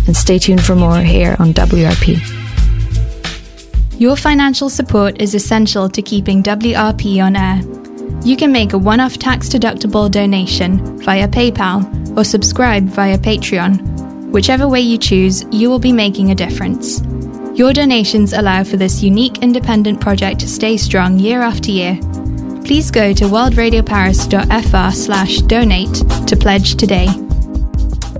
and stay tuned for more here on WRP. Your financial support is essential to keeping WRP on air. You can make a one-off tax-deductible donation via PayPal or subscribe via Patreon. Whichever way you choose, you will be making a difference. Your donations allow for this unique independent project to stay strong year after year. Please go to worldradioparis.fr/donate to pledge today.